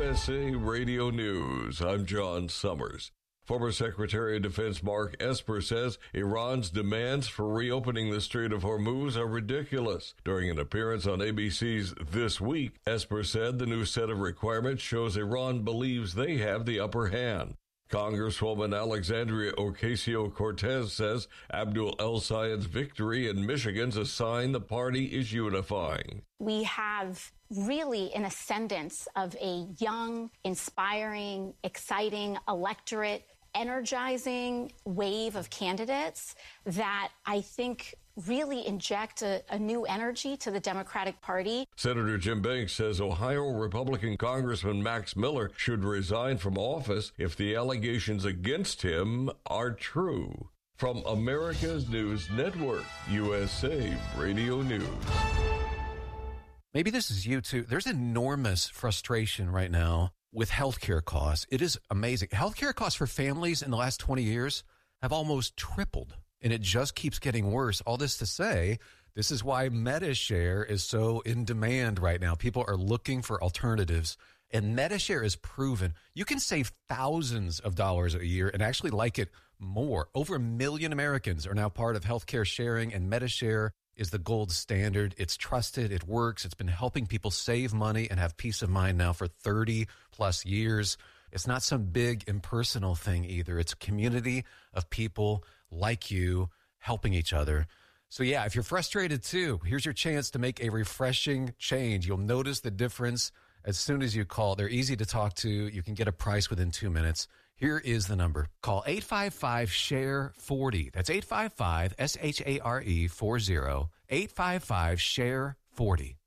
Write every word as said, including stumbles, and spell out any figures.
S A Radio News. I'm John Summers. Former Secretary of Defense Mark Esper says Iran's demands for reopening the Strait of Hormuz are ridiculous. During an appearance on A B C's This Week, Esper said the new set of requirements shows Iran believes they have the upper hand. Congresswoman Alexandria Ocasio-Cortez says Abdul El-Sayed's victory in Michigan's a sign the party is unifying. We have really an ascendance of a young, inspiring, exciting electorate, energizing wave of candidates that I think really inject a, a new energy to the Democratic Party. Senator Jim Banks says Ohio Republican Congressman Max Miller should resign from office if the allegations against him are true. From America's News Network, U S A Radio News. Maybe this is you too. There's enormous frustration right now with healthcare costs. It is amazing. Healthcare costs for families in the last twenty years have almost tripled, and it just keeps getting worse. All this to say, this is why MediShare is so in demand right now. People are looking for alternatives, and MediShare is proven. You can save thousands of dollars a year and actually like it more. Over a million Americans are now part of healthcare sharing, and MediShare is the gold standard. It's trusted. It works. It's been helping people save money and have peace of mind now for thirty plus years. It's not some big impersonal thing either. It's a community of people like you helping each other. So yeah, if you're frustrated too, here's your chance to make a refreshing change. You'll notice the difference as soon as you call. They're easy to talk to. You can get a price within two minutes. Here is the number. Call eight five five, S H A R E, forty. That's eight five five, S H A R E, forty. eight five five, S H A R E, forty.